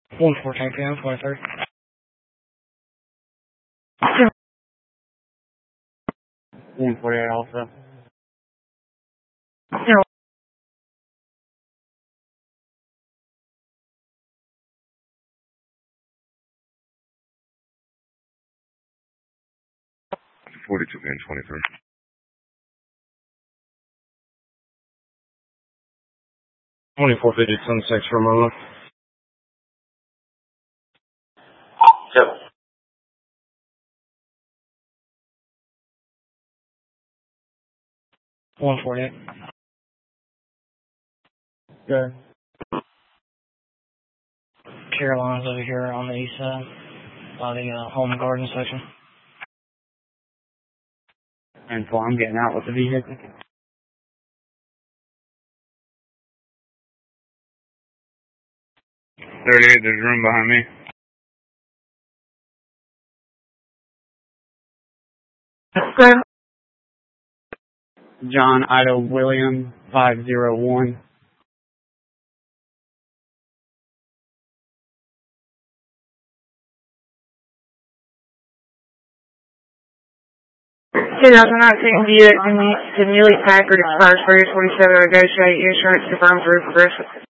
1:14 p.m. 23rd. 1:48 also. 42 and 23. 2450 Sunset Ramona. Yep. 1:48. Good. Caroline's over here on the east side by the home and garden section. And so I'm getting out with the vehicle. 38, there's room behind me. John Ido William 501. Buick Hewlett Packard expires 347 negotiate insurance confirmed through Progressive.